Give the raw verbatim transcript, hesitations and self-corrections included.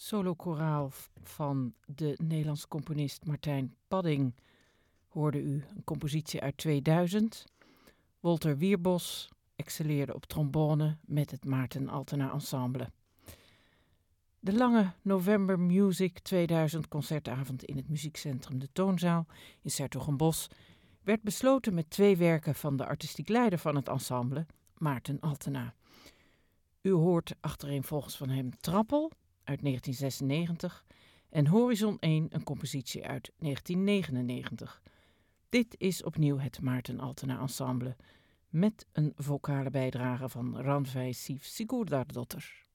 solokoraal van de Nederlandse componist Martijn Padding hoorde u een compositie uit tweeduizend. Wolter Wierbos excelleerde op trombone met het Maarten Altena Ensemble. De lange November Music tweeduizend concertavond in het muziekcentrum De Toonzaal in 's-Hertogenbosch werd besloten met twee werken van de artistiek leider van het ensemble, Maarten Altena. U hoort achtereenvolgens van hem Trappel uit negentien zesennegentig en Horizon één, een compositie uit negentien negenennegentig. Dit is opnieuw het Maarten Altena Ensemble met een vocale bijdrage van Rannveig Siv Sigurðardóttir.